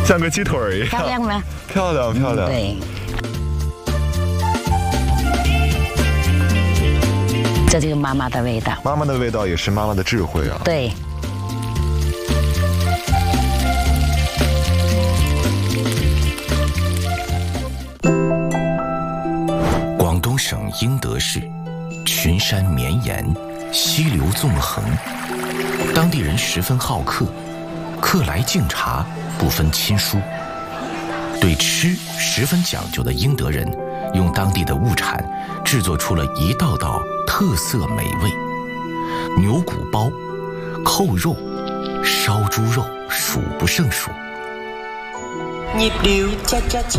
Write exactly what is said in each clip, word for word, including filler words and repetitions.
像个鸡腿儿一样。 漂亮吗？ 漂亮漂亮。 对。这就是妈妈的味道。 妈妈的味道也是妈妈的智慧啊。 对。 广东省英德市，群山绵延，溪流纵横，当地人十分好客，客来敬茶，不分亲疏。对吃十分讲究的英德人，用当地的物产制作出了一道道特色美味：牛骨包、扣肉、烧猪肉，数不胜数。 nhịp điệu cha cha cha。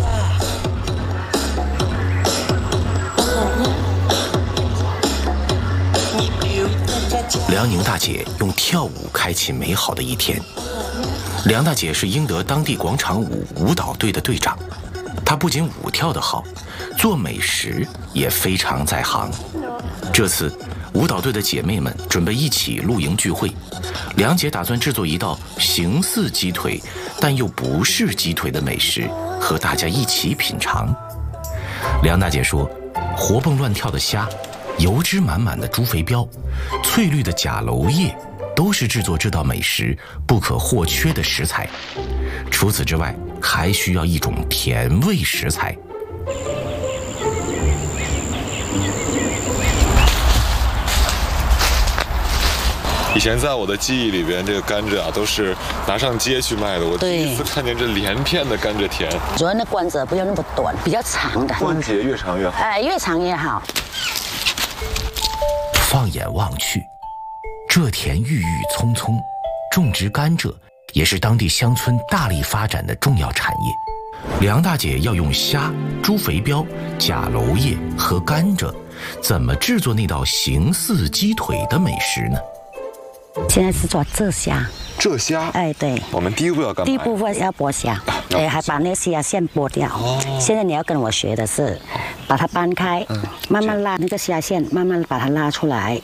梁宁大姐用跳舞开启美好的一天。梁大姐是英德当地广场舞舞蹈队的队长，她不仅舞跳得好，做美食也非常在行。这次舞蹈队的姐妹们准备一起露营聚会，梁姐打算制作一道形似鸡腿但又不是鸡腿的美食，和大家一起品尝。梁大姐说，活蹦乱跳的虾，油脂满满的猪肥膘，翠绿的甲楼叶，都是制作这道美食不可或缺的食材。除此之外，还需要一种甜味食材。 以前在我的记忆里边，这个甘蔗啊都是拿上街去卖的。我第一次看见这连片的甘蔗田。 主要那关节不要那么短，比较长的。 关节越长越好。 哎，越长越好。 放眼望去，这田郁郁葱葱，种植甘蔗也是当地乡村大力发展的重要产业。梁大姐要用虾、猪肥膘、甲楼叶和甘蔗，怎么制作那道形似鸡腿的美食呢？ 现在是做浙虾。 浙虾？ 哎，对。 我们第一步要干嘛？ 第一步要剥虾，哎，还把那个虾线剥掉。哦。现在你要跟我学的是，把它掰开，嗯、慢慢拉那个虾线，慢慢把它拉出来。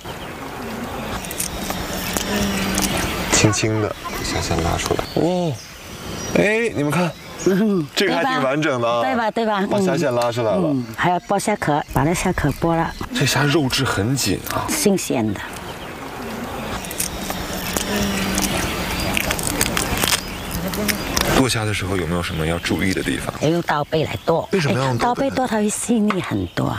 轻轻的，虾线拉出来。哦。哎，你们看。嗯，这个还挺完整的啊， 对吧？对吧？ 把虾线拉出来了， 嗯，还要剥虾壳，把那虾壳剥了。 这虾肉质很紧啊， 新鲜的。 剁虾的时候有没有什么要注意的地方？ 要用刀背来剁。 为什么要用刀背剁？它会细腻很多。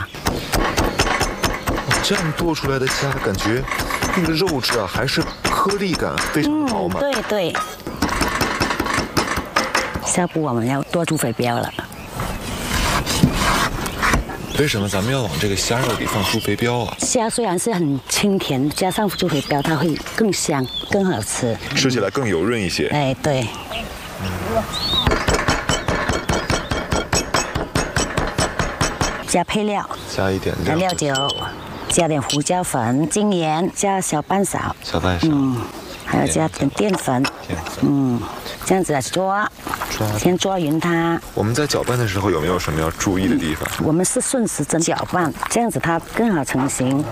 这样剁出来的虾，感觉那个肉质啊，还是颗粒感非常饱满。 嗯，对对。下步我们要剁猪肥膘了。 为什么咱们要往这个虾肉里放猪肥膘啊？ 虾虽然是很清甜，加上猪肥膘，它会更香、更好吃， 吃起来更油润一些。 哎，对。加配料， 加一点料料酒，加点胡椒粉、精盐，加小半勺， 小半勺， 嗯，还要加点淀粉， 淀粉， 嗯，这样子来抓，抓，先抓匀它。 我们在搅拌的时候有没有什么要注意的地方？ 嗯、我们是顺时针搅拌，这样子它更好成型。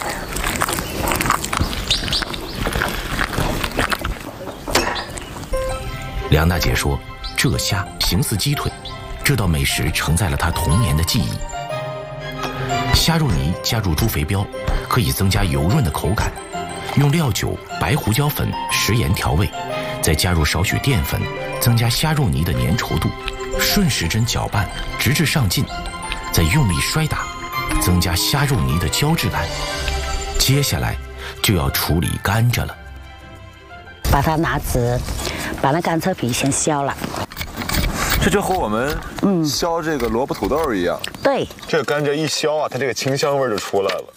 梁大姐说，浙虾形似鸡腿，这道美食承载了她童年的记忆。虾肉泥加入猪肥膘，可以增加油润的口感。用料酒、白胡椒粉、食盐调味，再加入少许淀粉，增加虾肉泥的粘稠度。顺时针搅拌，直至上劲，再用力摔打，增加虾肉泥的胶质感。接下来就要处理甘蔗了。 把它拿直，把那甘蔗皮先削了。 这就和我们嗯削这个萝卜土豆一样。 对， 这个甘蔗一削啊，它这个清香味就出来了。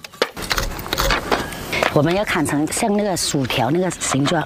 我们要砍成像那个薯条那个形状。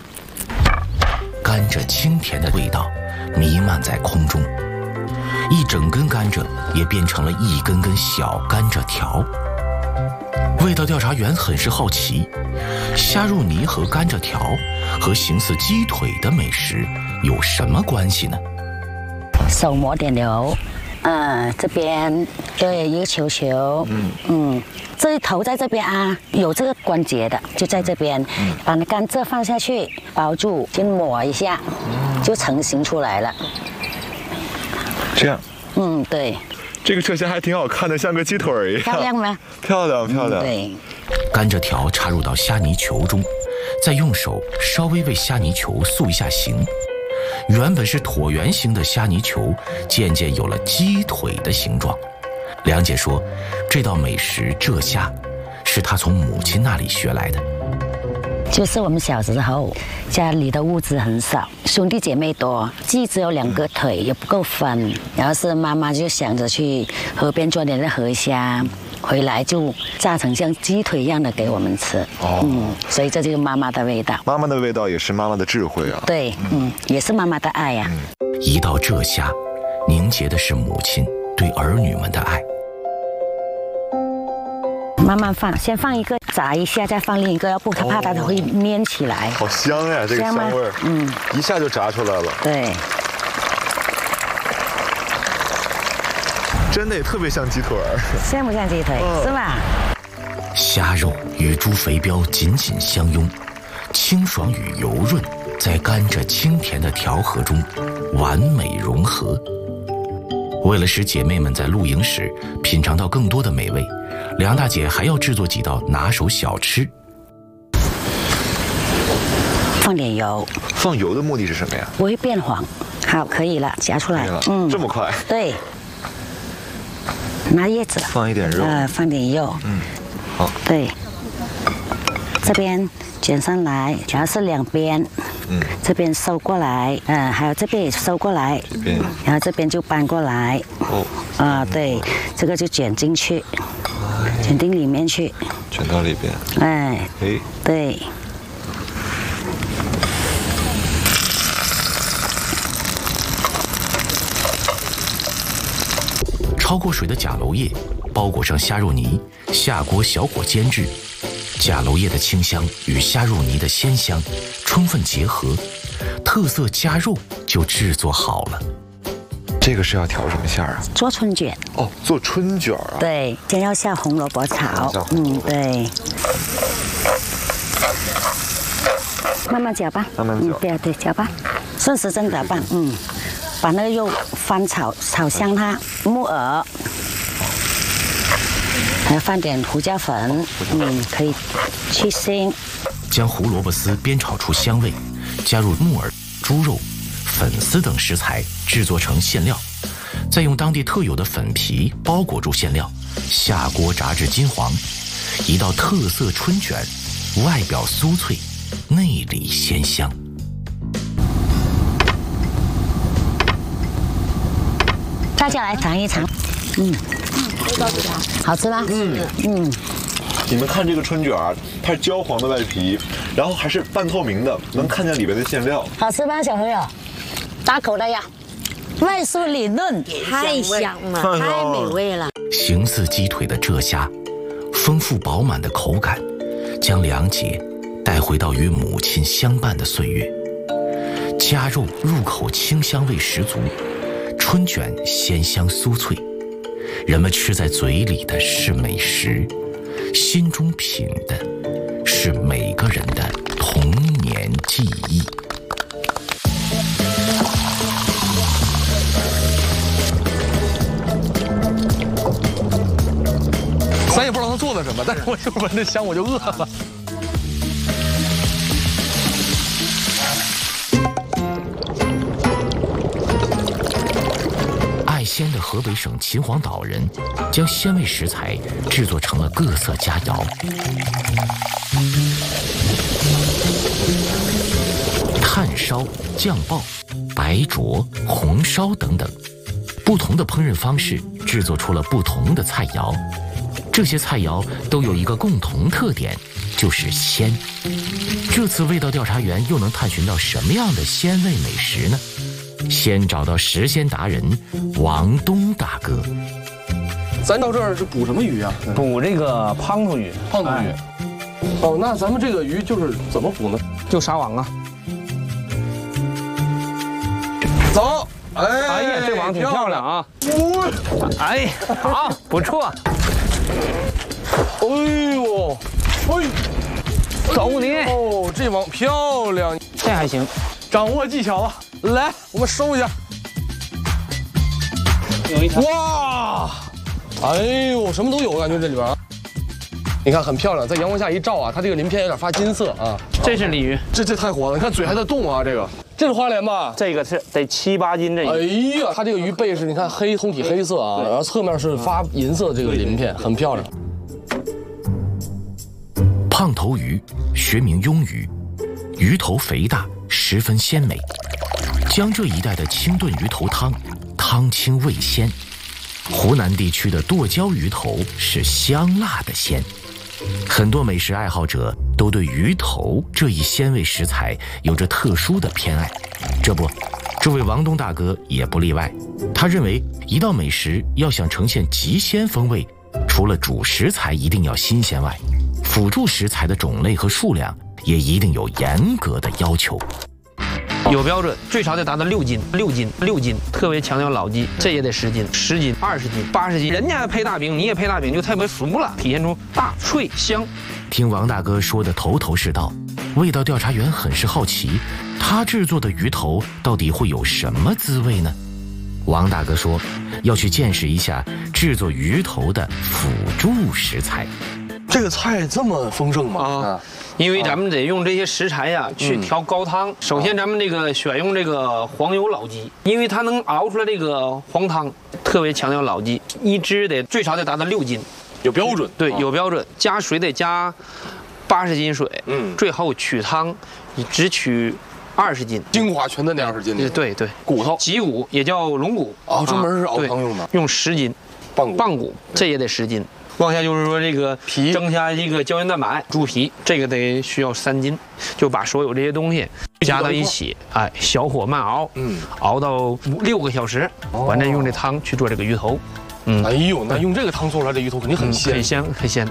甘蔗清甜的味道弥漫在空中，一整根甘蔗也变成了一根根小甘蔗条。味道调查员很是好奇，虾肉泥和甘蔗条和形似鸡腿的美食有什么关系呢？ 手抹点油，嗯，这边对一个球球，嗯嗯，这一头在这边啊，有这个关节的就在这边，嗯、把那甘蔗放下去包住，先抹一下，嗯、 就成型出来了。 这样。 嗯，对。 这个车厢还挺好看的，像个鸡腿儿一样。 漂亮吗？ 漂亮漂亮。 嗯、对。 甘蔗条插入到虾泥球中，再用手稍微为虾泥球塑一下形。原本是椭圆形的虾泥球，渐渐有了鸡腿的形状。梁姐说，这道美食蔗虾，是她从母亲那里学来的。 就是我们小时候，家里的物资很少，兄弟姐妹多，鸡只有两个腿，也不够分。然后是妈妈就想着去河边抓点的河虾，回来就炸成像鸡腿一样的给我们吃。哦，嗯，所以这就是妈妈的味道。 妈妈的味道也是妈妈的智慧啊。 对，嗯，也是妈妈的爱呀、啊。 嗯、一道蔗虾，凝结的是母亲对儿女们的爱。 慢慢放，先放一个炸一下，再放另一个，要不它怕它会粘起来。 好香呀，这个香味儿，嗯，一下就炸出来了。 对， 真的也特别像鸡腿儿， 像不像鸡腿？嗯、是吧？ 虾肉与猪肥膘紧紧相拥，清爽与油润在甘蔗清甜的调和中完美融合。为了使姐妹们在露营时品尝到更多的美味，梁大姐还要制作几道拿手小吃。 放点油。 放油的目的是什么呀？ 不会变黄。好，可以了，夹出来。 嗯，这么快？ 对。拿叶子。 放一点肉。 呃，放点肉。 嗯，好。 对。这边卷上来，主要是两边。嗯，这边收过来，嗯、呃，还有这边也收过来， 这边， 然后这边就搬过来。哦，啊、呃，对，这个就卷进去，卷进里面去， 卷到里边。 哎， 哎， 对。 焯过水的甲楼叶，包裹上虾肉泥，下锅小火煎制。甲楼叶的清香与虾肉泥的鲜香充分结合，特色虾肉就制作好了。 这个是要调什么馅儿啊？ 做春卷。 哦，做春卷啊？ 对，先要下红萝卜炒。嗯，对。慢慢搅吧。 慢慢搅。 嗯，对对，搅吧，顺时针搅拌。嗯，把那个肉翻炒，炒香它，木耳。还要放点胡椒粉，嗯，可以去腥。 将胡萝卜丝煸炒出香味，加入木耳、猪肉、粉丝等食材，制作成馅料，再用当地特有的粉皮包裹住馅料，下锅炸至金黄，一道特色春卷，外表酥脆，内里鲜香。 大家来尝一尝，嗯。好吃吗？嗯嗯， 你们看这个春卷儿，它是焦黄的外皮，然后还是半透明的，能看见里边的馅料。 好吃吗，小朋友？大口的呀！外酥里嫩， 太香了，太美味了。 形似鸡腿的蔗虾，丰富饱满的口感，将梁姐带回到与母亲相伴的岁月。虾肉入口清香味十足，春卷鲜香酥脆。人们吃在嘴里的是美食，心中品的是每个人的童年记忆。 咱也不知道他做的什么，但是我就闻着香，我就饿了。 鲜的河北省秦皇岛人将鲜味食材制作成了各色佳肴，炭烧、酱爆、白灼、红烧等等，不同的烹饪方式制作出了不同的菜肴。这些菜肴都有一个共同特点，就是鲜。这次味道调查员又能探寻到什么样的鲜味美食呢？先找到食鲜达人王东大哥。 咱到这儿是捕什么鱼啊？ 捕这个胖头鱼。 胖头鱼。哎、哦，那咱们这个鱼就是怎么捕呢？ 就撒网啊。 走。哎， 哎呀，这网挺漂亮啊。哎，好，不错。 哎呦，哎， 走你。 哦，这网漂亮。 这还行， 掌握技巧了。 来，我们收一下。 有一条。 哇，哎呦，什么都有，我感觉这里边啊。你看很漂亮，在阳光下一照啊，它这个鳞片有点发金色啊。 这是鲤鱼， 这这太火了，你看嘴还在动啊，这个这是花鲢吧？ 这个是得七八斤这个。 哎呀，它这个鱼背是你看黑通体黑色啊，然后侧面是发银色的这个鳞片，很漂亮。 胖头鱼，学名鳙鱼，鱼头肥大，十分鲜美。江浙一带的清炖鱼头汤，汤清味鲜。湖南地区的剁椒鱼头是香辣的鲜。很多美食爱好者都对鱼头这一鲜味食材有着特殊的偏爱，这不，这位王东大哥也不例外。他认为，一道美食要想呈现极鲜风味，除了主食材一定要新鲜外，辅助食材的种类和数量也一定有严格的要求。 有标准，最少得达到六斤，六斤，六斤，特别强调老鸡，这也得十斤，十斤，二十斤，八十斤。人家配大饼，你也配大饼，就特别熟了，体现出大脆香。 听王大哥说的头头是道，味道调查员很是好奇，他制作的鱼头到底会有什么滋味呢？王大哥说，要去见识一下制作鱼头的辅助食材。 这个菜这么丰盛吗？啊。 因为咱们得用这些食材呀、啊、去调高汤。嗯、首先，咱们这个选用这个黄油老鸡，因为它能熬出来这个黄汤，特别强调老鸡，一只得最少得达到六斤， 有标准。 对，有标准。加水得加八十斤水，嗯，最后取汤，你只取二十斤， 精华全在那二十斤里。 对对， 骨头， 脊骨也叫龙骨， 哦，专门是熬汤用的， 用十斤， 棒骨， 棒骨这也得十斤。往下就是说这个皮蒸下一个胶原蛋白，猪皮这个得需要三斤，就把所有这些东西加到一起，哎，小火慢熬，嗯，熬到五六个小时，完再用这汤去做这个鱼头， 嗯，哎呦，那用这个汤做出来的鱼头肯定很鲜， 很鲜，很鲜。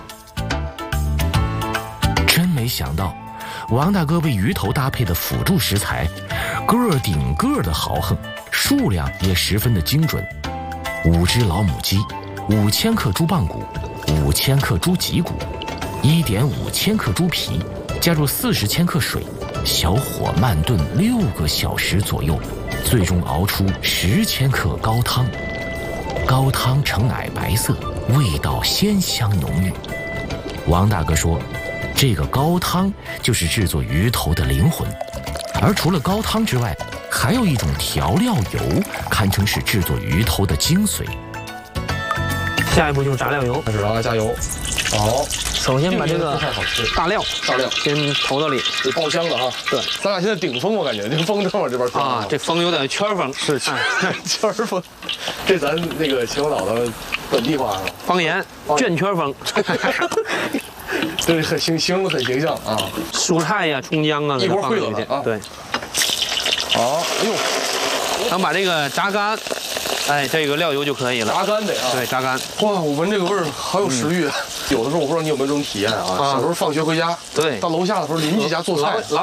真没想到，王大哥为鱼头搭配的辅助食材，个顶个的豪横，数量也十分的精准，五只老母鸡，五千克猪棒骨。五千克猪脊骨，一点五千克猪皮，加入四十千克水，小火慢炖六个小时左右，最终熬出十千克高汤。高汤呈奶白色，味道鲜香浓郁。王大哥说，这个高汤就是制作鱼头的灵魂。而除了高汤之外，还有一种调料油，堪称是制作鱼头的精髓。 下一步就是炸料油， 开始啊，加油。好， 首先把这个大料大料先投到里， 得爆香了哈。对，咱俩现在顶风，我感觉这个风正往这边吹啊，这风有点圈风， 是圈圈风，这咱那个秦皇岛的本地话方言，圈圈风， 对，很形形容的很形象啊。 蔬菜呀、葱姜啊， 一锅烩了啊。 对， 好，哎呦， 咱把这个炸干。哎，这个料油就可以了。 炸干得啊， 对，炸干。 哇，我闻这个味儿好有食欲。嗯、有的时候我不知道你有没有这种体验啊，小时候放学回家， 对， 到楼下的时候邻居家做菜， 老